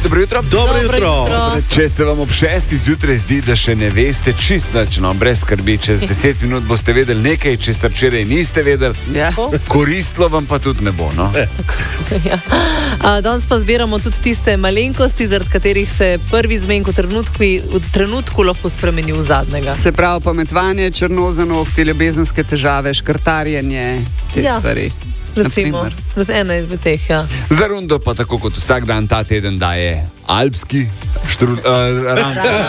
dobro jutro. Dobro jutro. Če se vam ob 6. zjutraj zdi, da še ne veste čist nič, no, brez skrbi, čez 10 minut boste vedeli nekaj, česar včeraj niste vedeli, koristilo vam pa tudi ne bo. No? Danes pa zbiramo tudi tiste malenkosti, zaradi katerih se prvi zmenk v trenutku lahko spremeni v zadnjega. Se pravi, pametovanje, črnozanog, te ljubezenske težave, škrtarjenje, te stvari. Recimo, ena izmed teh, Za rundo pa tako kot vsak dan ta teden daje alpski